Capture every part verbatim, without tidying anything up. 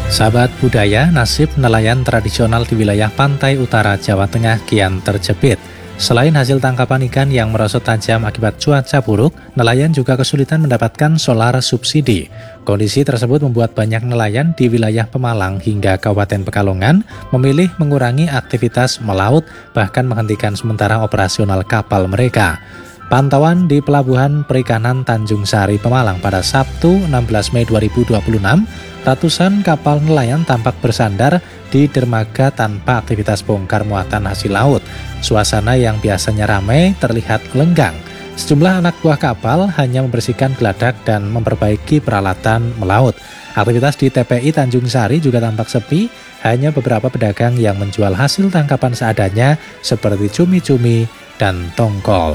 Sahabat budaya, nasib nelayan tradisional di wilayah pantai utara Jawa Tengah kian terjepit. Selain hasil tangkapan ikan yang merosot tajam akibat cuaca buruk, nelayan juga kesulitan mendapatkan solar subsidi. Kondisi tersebut membuat banyak nelayan di wilayah Pemalang hingga Kabupaten Pekalongan memilih mengurangi aktivitas melaut, bahkan menghentikan sementara operasional kapal mereka. Pantauan di Pelabuhan Perikanan Tanjung Sari, Pemalang pada Sabtu enam belas Mei dua ribu dua puluh enam, ratusan kapal nelayan tampak bersandar di dermaga tanpa aktivitas bongkar muatan hasil laut. Suasana yang biasanya ramai terlihat lenggang. Sejumlah anak buah kapal hanya membersihkan geladak dan memperbaiki peralatan melaut. Aktivitas di T P I Tanjung Sari juga tampak sepi, hanya beberapa pedagang yang menjual hasil tangkapan seadanya seperti cumi-cumi dan tongkol.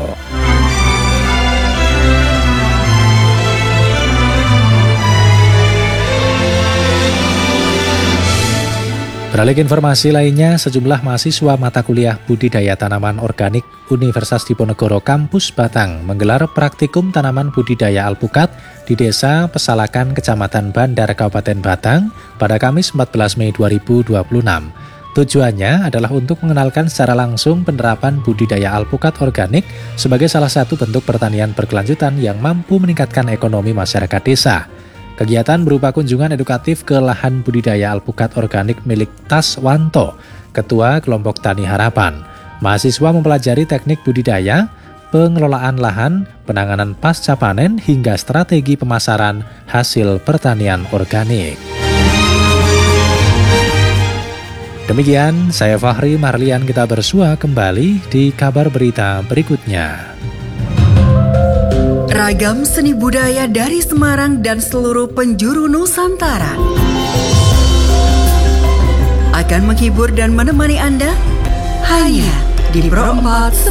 Beralih ke informasi lainnya, sejumlah mahasiswa mata kuliah budidaya tanaman organik Universitas Diponegoro Kampus Batang menggelar praktikum tanaman budidaya alpukat di Desa Pesalakan, Kecamatan Bandar, Kabupaten Batang pada Kamis empat belas Mei dua ribu dua puluh enam. Tujuannya adalah untuk mengenalkan secara langsung penerapan budidaya alpukat organik sebagai salah satu bentuk pertanian berkelanjutan yang mampu meningkatkan ekonomi masyarakat desa. Kegiatan berupa kunjungan edukatif ke lahan budidaya alpukat organik milik Taswanto, Ketua Kelompok Tani Harapan. Mahasiswa mempelajari teknik budidaya, pengelolaan lahan, penanganan pasca panen, hingga strategi pemasaran hasil pertanian organik. Demikian, saya Fahri Marlian, kita bersua kembali di kabar berita berikutnya. Ragam seni budaya dari Semarang dan seluruh penjuru Nusantara akan menghibur dan menemani Anda hanya di Pro empat